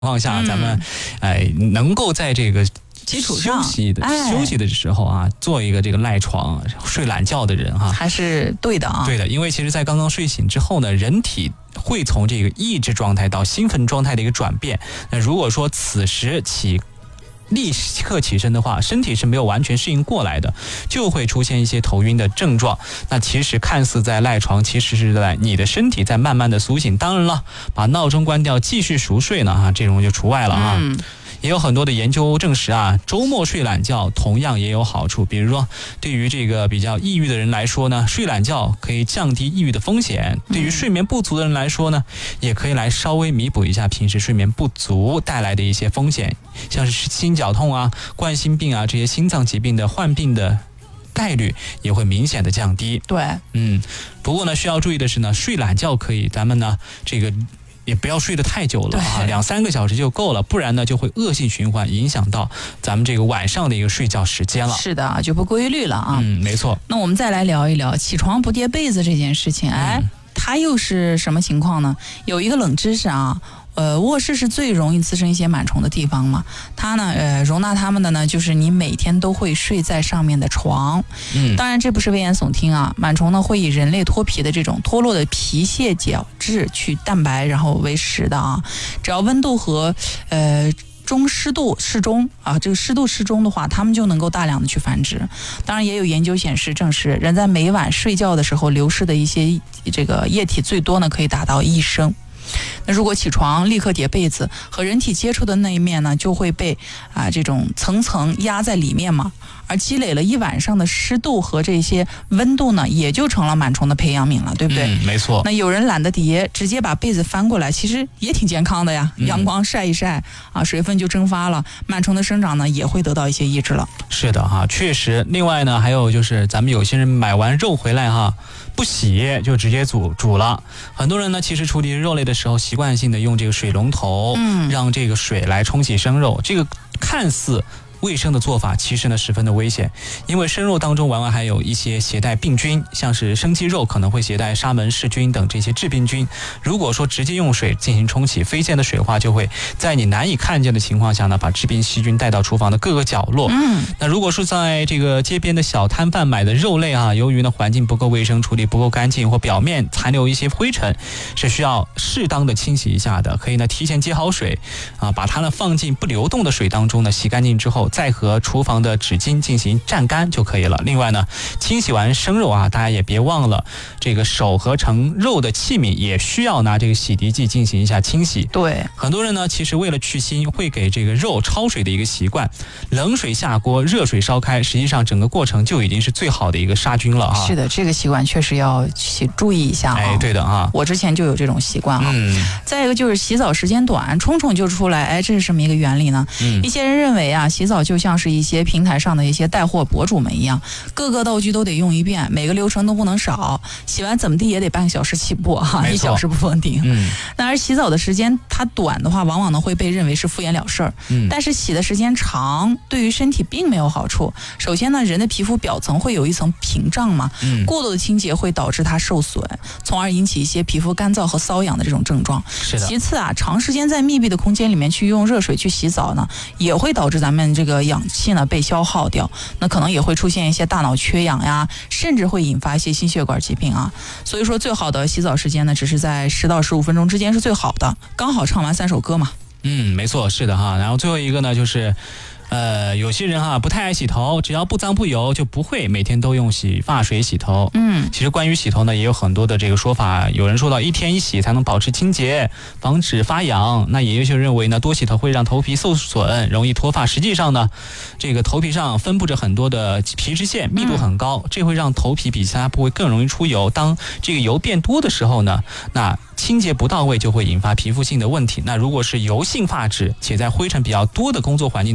况下，咱们能够在这个基础上休息的时候啊，做一个这个赖床睡懒觉的人哈， 还是对的啊。 对的，因为其实在刚刚睡醒之后呢，人体会从这个抑制状态到兴奋状态的一个转变。那如果说此时立刻起身的话，身体是没有完全适应过来的，就会出现一些头晕的症状。那其实看似在赖床，其实是在你的身体在慢慢的苏醒。当然了，把闹钟关掉继续熟睡呢这种就除外了啊。也有很多的研究证实啊，周末睡懒觉同样也有好处。比如说，对于这个比较抑郁的人来说呢，睡懒觉可以降低抑郁的风险；对于睡眠不足的人来说呢，也可以来稍微弥补一下平时睡眠不足带来的一些风险，像是心绞痛啊、冠心病啊这些心脏疾病的患病的概率也会明显的降低。 对， 不过呢，需要注意的是呢，睡懒觉可以，咱们呢这个也不要睡得太久了啊，2-3个小时就够了，不然呢就会恶性循环，影响到咱们这个晚上的一个睡觉时间了。 是的，就不规律了啊。 没错。 那我们再来聊一聊起床不叠被子这件事情，它又是什么情况呢？有一个冷知识啊。卧室是最容易滋生一些螨虫的地方嘛，它呢，容纳它们的呢，就是你每天都会睡在上面的床。当然这不是危言耸听啊，螨虫呢会以人类脱皮的这种脱落的皮屑角质去蛋白然后为食的啊，只要温度和湿度适中啊，这个湿度适中的话，它们就能够大量的去繁殖。当然也有研究显示证实，人在每晚睡觉的时候流失的一些这个液体最多呢可以达到1升。那如果起床立刻叠被子，和人体接触的那一面呢，就会被这种层层压在里面嘛，而积累了一晚上的湿度和这些温度呢，也就成了螨虫的培养皿了，对不对？ 没错。 那有人懒得叠，直接把被子翻过来，其实也挺健康的呀。阳光晒一晒啊，水分就蒸发了，螨虫的生长呢也会得到一些抑制了。 是的哈，确实。另外呢，还有就是咱们有些人买完肉回来哈，不洗就直接煮了。很多人呢，其实处理肉类的时候，习惯性的用这个水龙头，让这个水来冲洗生肉。这个看似卫生的做法，其实呢十分的危险，因为生肉当中往往还有一些携带病菌，像是生鸡肉可能会携带沙门氏菌等这些致病菌。如果说直接用水进行冲洗，飞溅的水花就会在你难以看见的情况下呢，把致病细菌带到厨房的各个角落。那如果是在这个街边的小摊贩买的肉类啊，由于呢环境不够卫生，处理不够干净，或表面残留一些灰尘，是需要适当的清洗一下的。可以呢提前接好水啊，把它呢放进不流动的水当中呢，洗干净之后，再和厨房的纸巾进行蘸干就可以了。另外呢，清洗完生肉啊，大家也别忘了这个手和盛肉的器皿也需要拿这个洗涤剂进行一下清洗。 对， 很多人呢其实为了去腥，会给这个肉焯水的一个习惯，冷水下锅，热水烧开，实际上整个过程就已经是最好的一个杀菌了啊。 是的，这个习惯确实要去注意一下啊。 对的啊， 我之前就有这种习惯啊。再一个就是洗澡时间短，冲就出来，这是什么一个原理呢？一些人认为啊，洗澡就像是一些平台上的一些带货博主们一样，各个道具都得用一遍，每个流程都不能少，洗完怎么地也得半个小时起步哈，1小时不封顶。那而洗澡的时间它短的话，往往呢会被认为是敷衍了事儿。但是洗的时间长，对于身体并没有好处。首先呢，人的皮肤表层会有一层屏障嘛，过度的清洁会导致它受损，从而引起一些皮肤干燥和瘙痒的这种症状。 是的。 其次啊，长时间在密闭的空间里面去用热水去洗澡呢，也会导致咱们这个氧气呢被消耗掉，那可能也会出现一些大脑缺氧呀，甚至会引发一些心血管疾病啊。所以说最好的洗澡时间呢，只是在10到15分钟之间是最好的，刚好唱完3首歌嘛。 没错，是的哈。然后最后一个呢，就是有些人哈不太爱洗头，只要不脏不油就不会每天都用洗发水洗头。其实关于洗头呢，也有很多的这个说法。有人说到1天1洗才能保持清洁，防止发痒。那也有些人认为呢，多洗头会让头皮受损，容易脱发。实际上呢，这个头皮上分布着很多的皮脂腺，密度很高，这会让头皮比其他部位更容易出油。当这个油变多的时候呢，那清洁不到位就会引发皮肤性的问题。那如果是油性发质且在灰尘比较多的工作环境当中呢，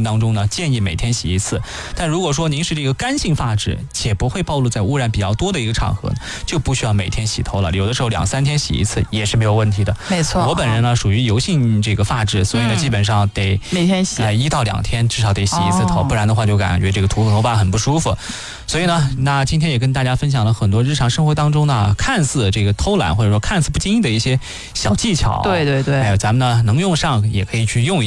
建议每天洗一次。但如果说您是这个干性发质，且不会暴露在污染比较多的一个场合，就不需要每天洗头了。有的时候2-3天洗一次也是没有问题的。 没错， 我本人呢属于油性这个发质，所以呢基本上得每天洗 1到2天至少得洗一次头，不然的话就感觉这个头发很不舒服。所以呢，那今天也跟大家分享了很多日常生活当中呢看似这个偷懒或者说看似不经意的一些小技巧。 对对对， 咱们呢能用上也可以去用一下。